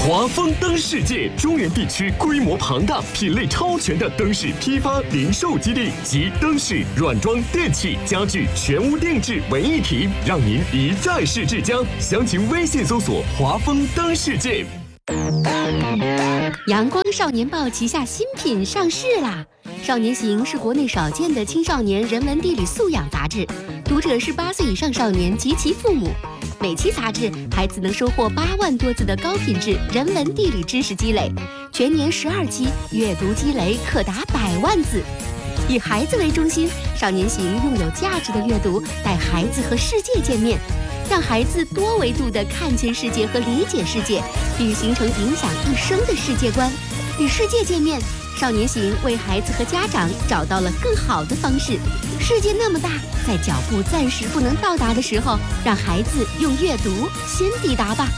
华丰灯世界中原地区规模庞大、品类超全的灯饰批发零售基地及灯饰、软装、电器、家具全屋定制为一体，让您一站式至家。详情微信搜索“华丰灯世界”。 阳光少年报旗下新品上市啦！少年行是国内少见的青少年人文地理素养杂志，读者是8岁以上少年及其父母。每期杂志，孩子能收获8万多字的高品质人文地理知识积累，全年12期，阅读积累可达100万字。以孩子为中心，少年行用有价值的阅读带孩子和世界见面，让孩子多维度地看见世界和理解世界，并形成影响一生的世界观。与世界见面，少年行为孩子和家长找到了更好的方式。世界那么大，在脚步暂时不能到达的时候，让孩子用阅读先抵达吧。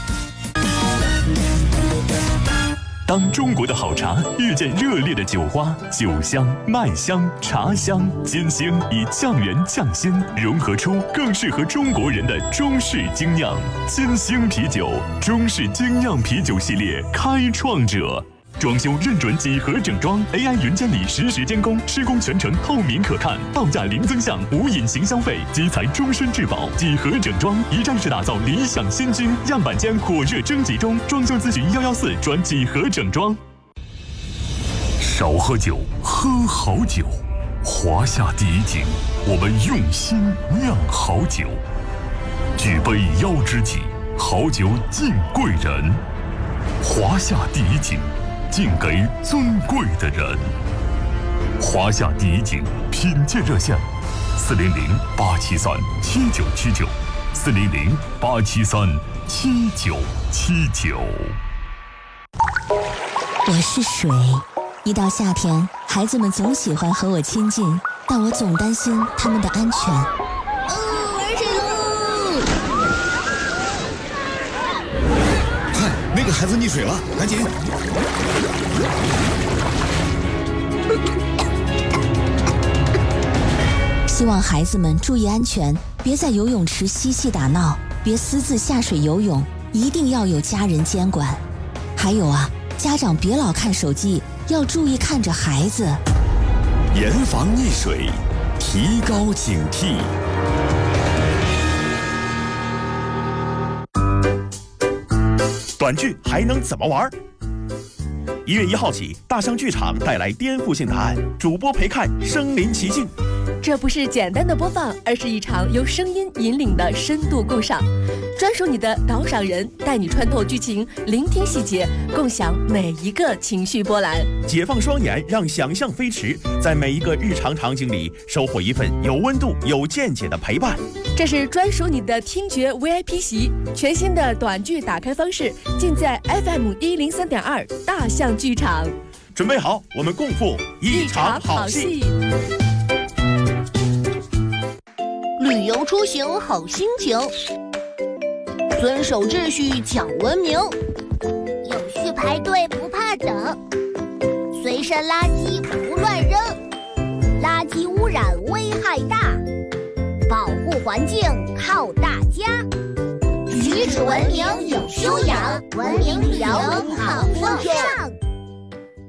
当中国的好茶遇见热烈的酒花，酒香、麦香、茶香、金星以匠人匠心融合出更适合中国人的中式精酿。金星啤酒，中式精酿啤酒系列开创者。装修认准几何整装 ，AI 云监理实时监工，施工全程透明可看，报价零增项，无隐形消费，基材终身质保。几何整装一站式打造理想新居，样板间火热征集中，装修咨询114转几何整装。少喝酒，喝好酒。华夏第一景，我们用心酿好酒。举杯邀知己，好酒敬贵人。华夏第一景，敬给尊贵的人。华夏第一景品鉴热线：400-873-7979，400-873-7979。 我是水，一到夏天，孩子们总喜欢和我亲近，但我总担心他们的安全。 玩水喽！ 快，那个孩子溺水了，赶紧！ 希望孩子们注意安全，别在游泳池嬉戏打闹，别私自下水游泳，一定要有家人监管。还有啊，家长别老看手机，要注意看着孩子。 严防溺水，提高警惕。 短剧还能怎么玩？1月1号起，大象剧场带来颠覆性答案，主播陪看身临其境。 这不是简单的播放，而是一场由声音引领的深度共赏。专属你的导赏人，带你穿透剧情，聆听细节，共享每一个情绪波澜。 解放双眼，让想象飞驰，在每一个日常场景里收获一份有温度、有见解的陪伴。 这是专属你的听觉 VIP 席，全新的短剧打开方式，尽在 FM103.2大象剧场。 准备好，我们共赴一场好戏。 旅游出行好心情，遵守秩序讲文明， 有序排队不怕等，随身垃圾不乱扔，垃圾污染危害大，保护环境靠大家。举止文明有修养，文明旅游好风尚。